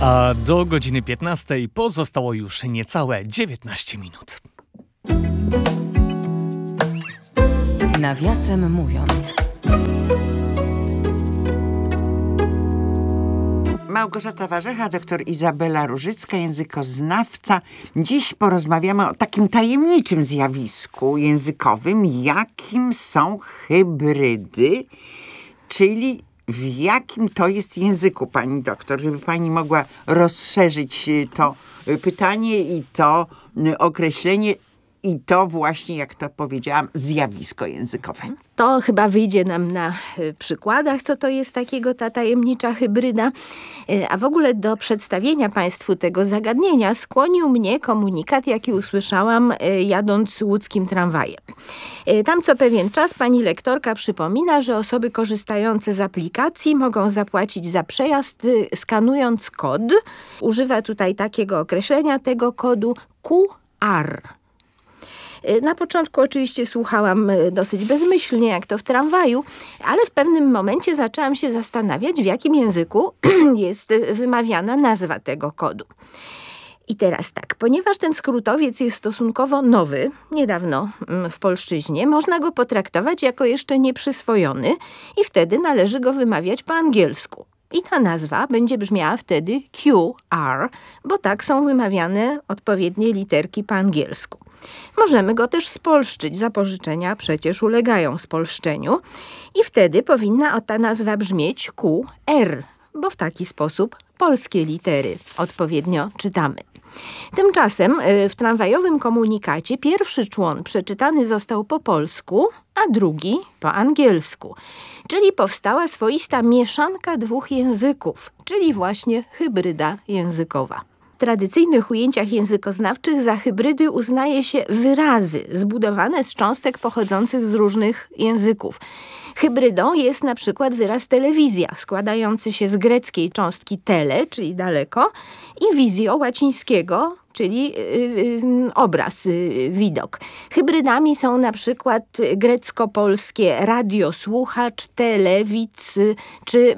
A do godziny 15 pozostało już niecałe 19 minut. Nawiasem mówiąc. Małgorzata Warzecha, doktor Izabela Różycka, językoznawca. Dziś porozmawiamy o takim tajemniczym zjawisku językowym, jakim są hybrydy, czyli w jakim to jest języku, pani doktor, żeby pani mogła rozszerzyć to pytanie i to określenie i to właśnie, jak to powiedziałam, zjawisko językowe. To chyba wyjdzie nam na przykładach, co to jest takiego ta tajemnicza hybryda. A w ogóle do przedstawienia Państwu tego zagadnienia skłonił mnie komunikat, jaki usłyszałam jadąc łódzkim tramwajem. Tam co pewien czas pani lektorka przypomina, że osoby korzystające z aplikacji mogą zapłacić za przejazd skanując kod. Używa tutaj takiego określenia tego kodu QR. Na początku oczywiście słuchałam dosyć bezmyślnie, jak to w tramwaju, ale w pewnym momencie zaczęłam się zastanawiać, w jakim języku jest wymawiana nazwa tego kodu. I teraz tak, ponieważ ten skrótowiec jest stosunkowo nowy, niedawno w polszczyźnie, można go potraktować jako jeszcze nieprzyswojony i wtedy należy go wymawiać po angielsku. I ta nazwa będzie brzmiała wtedy QR, bo tak są wymawiane odpowiednie literki po angielsku. Możemy go też spolszczyć, zapożyczenia przecież ulegają spolszczeniu i wtedy powinna ta nazwa brzmieć QR, bo w taki sposób polskie litery odpowiednio czytamy. Tymczasem w tramwajowym komunikacie pierwszy człon przeczytany został po polsku, a drugi po angielsku. Czyli powstała swoista mieszanka dwóch języków, czyli właśnie hybryda językowa. W tradycyjnych ujęciach językoznawczych za hybrydy uznaje się wyrazy zbudowane z cząstek pochodzących z różnych języków. Hybrydą jest na przykład wyraz telewizja, składający się z greckiej cząstki tele, czyli daleko, i wizjo łacińskiego, czyli obraz, widok. Hybrydami są na przykład grecko-polskie radiosłuchacz, telewidz, czy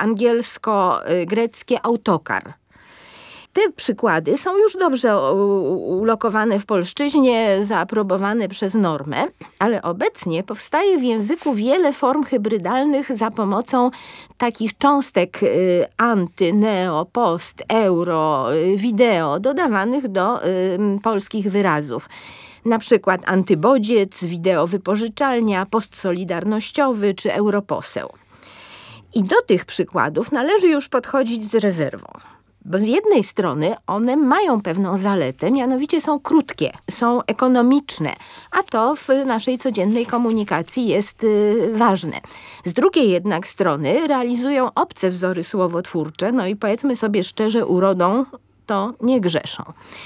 angielsko-greckie autokar. Te przykłady są już dobrze ulokowane w polszczyźnie, zaaprobowane przez normę, ale obecnie powstaje w języku wiele form hybrydalnych za pomocą takich cząstek anty, neo, post, euro, wideo dodawanych do polskich wyrazów. Na przykład antybodziec, wideowypożyczalnia, postsolidarnościowy czy europoseł. I do tych przykładów należy już podchodzić z rezerwą. Bo z jednej strony one mają pewną zaletę, mianowicie są krótkie, są ekonomiczne, a to w naszej codziennej komunikacji jest ważne. Z drugiej jednak strony realizują obce wzory słowotwórcze, no i powiedzmy sobie szczerze, urodą to nie grzeszą.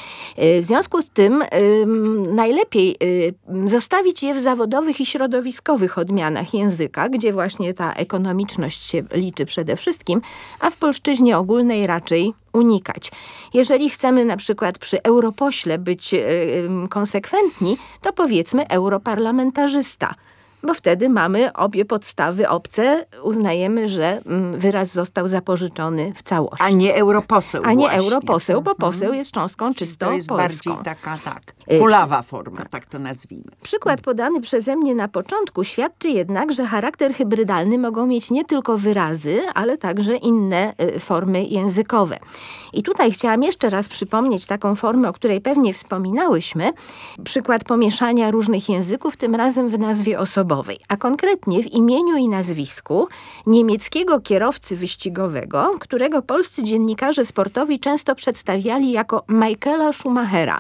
W związku z tym najlepiej zostawić je w zawodowych i środowiskowych odmianach języka, gdzie właśnie ta ekonomiczność się liczy przede wszystkim, a w polszczyźnie ogólnej raczej unikać. Jeżeli chcemy na przykład przy europośle być konsekwentni, to powiedzmy europarlamentarzysta, bo wtedy mamy obie podstawy obce, uznajemy, że wyraz został zapożyczony w całości. A nie europoseł. A nie europoseł, bo poseł jest cząstką czysto polską. To jest bardziej taka, kulawa forma, tak to nazwijmy. Przykład podany przeze mnie na początku świadczy jednak, że charakter hybrydalny mogą mieć nie tylko wyrazy, ale także inne formy językowe. I tutaj chciałam jeszcze raz przypomnieć taką formę, o której pewnie wspominałyśmy. Przykład pomieszania różnych języków, tym razem w nazwie osobowej. A konkretnie w imieniu i nazwisku niemieckiego kierowcy wyścigowego, którego polscy dziennikarze sportowi często przedstawiali jako Michaela Schumachera.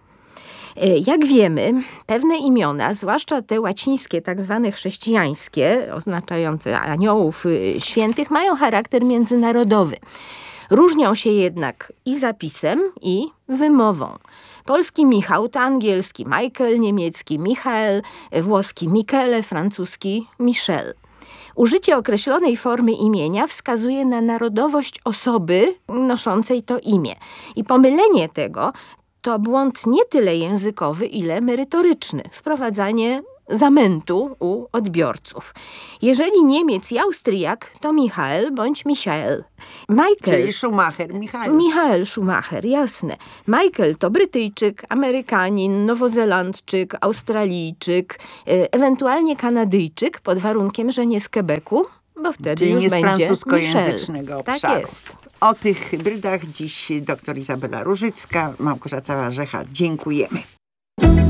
Jak wiemy, pewne imiona, zwłaszcza te łacińskie, tak zwane chrześcijańskie, oznaczające aniołów świętych, mają charakter międzynarodowy. Różnią się jednak i zapisem, i wymową. Polski Michał to angielski Michael, niemiecki Michael, włoski Michele, francuski Michel. Użycie określonej formy imienia wskazuje na narodowość osoby noszącej to imię. I pomylenie tego to błąd nie tyle językowy, ile merytoryczny. Wprowadzanie zamętu u odbiorców. Jeżeli Niemiec i Austriak, to Michael bądź Michael. Michael, Czyli Schumacher, Michał. Michael Schumacher, jasne. Michael to Brytyjczyk, Amerykanin, Nowozelandczyk, Australijczyk, ewentualnie Kanadyjczyk, pod warunkiem, że nie z Quebecu, bo wtedy Czyli już nie z będzie francuskojęzycznego Michel. obszaru. Tak jest. O tych hybrydach dziś dr Izabela Różycka, Małgorzata Warzecha. Dziękujemy.